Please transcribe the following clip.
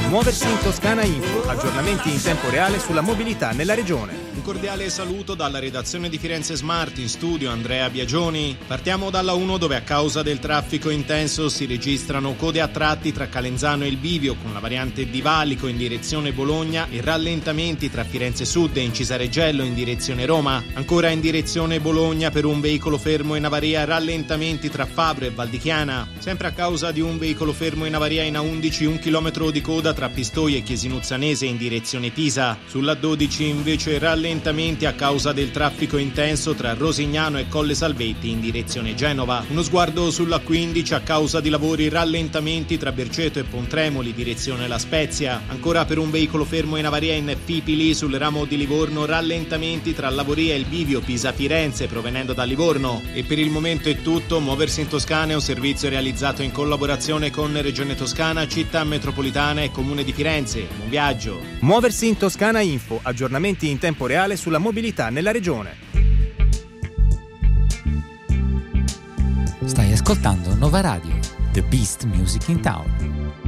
Muoversi in Toscana Info, aggiornamenti in tempo reale sulla mobilità nella regione. Un cordiale saluto dalla redazione di Firenze Smart, in studio Andrea Biagioni. Partiamo dalla 1 dove a causa del traffico intenso si registrano code a tratti tra Calenzano e il Bivio con la variante di Valico in direzione Bologna e rallentamenti tra Firenze Sud e Incisareggello in direzione Roma. Ancora in direzione Bologna per un veicolo fermo in avaria, rallentamenti tra Fabro e Valdichiana. Sempre a causa di un veicolo fermo in avaria in A11, 1 chilometro di coda tra Pistoia e Chiesinuzzanese in direzione Pisa. Sulla 12 invece rallentamenti a causa del traffico intenso tra Rosignano e Colle Salvetti in direzione Genova. Uno sguardo sulla 15 a causa di lavori, rallentamenti tra Berceto e Pontremoli direzione La Spezia. Ancora per un veicolo fermo in avaria in Pipili sul ramo di Livorno, rallentamenti tra Lavoria e il Bivio Pisa-Firenze provenendo da Livorno. E per il momento è tutto. Muoversi in Toscana è un servizio realizzato in collaborazione con Regione Toscana, Città Metropolitana e Comune di Firenze. Buon viaggio. Muoversi in Toscana Info, aggiornamenti in tempo reale sulla mobilità nella regione. Stai ascoltando Nova Radio, the best music in town.